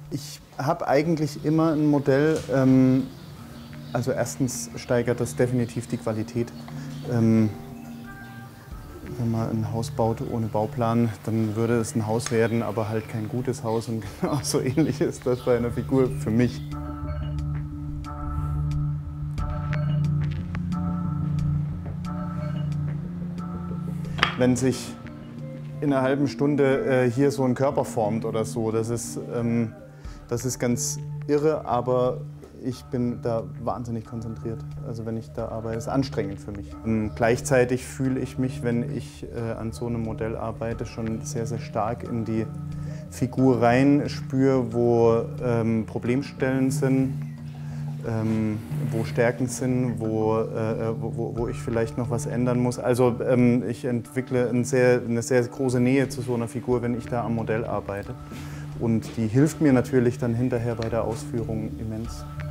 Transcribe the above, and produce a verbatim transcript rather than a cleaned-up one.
Ich habe eigentlich immer ein Modell, ähm, also erstens steigert das definitiv die Qualität. Ähm, wenn man ein Haus baut ohne Bauplan, dann würde es ein Haus werden, aber halt kein gutes Haus. Und genau so ähnlich ist das bei einer Figur für mich. Wenn sich in einer halben Stunde äh, hier so ein Körper formt oder so, das ist, ähm, das ist ganz irre, aber ich bin da wahnsinnig konzentriert. Also wenn ich da arbeite, ist es anstrengend für mich. Und gleichzeitig fühle ich mich, wenn ich äh, an so einem Modell arbeite, schon sehr, sehr stark in die Figur rein, spüre, wo ähm, Problemstellen sind, ähm, wo Stärken sind, wo, äh, wo, wo ich vielleicht noch was ändern muss. Also ähm, ich entwickle ein sehr, eine sehr große Nähe zu so einer Figur, wenn ich da am Modell arbeite. Und die hilft mir natürlich dann hinterher bei der Ausführung immens.